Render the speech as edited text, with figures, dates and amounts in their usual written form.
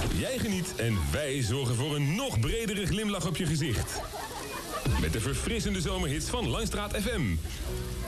Jij geniet en wij zorgen voor een nog bredere glimlach op je gezicht. Met de verfrissende zomerhits van Langstraat FM.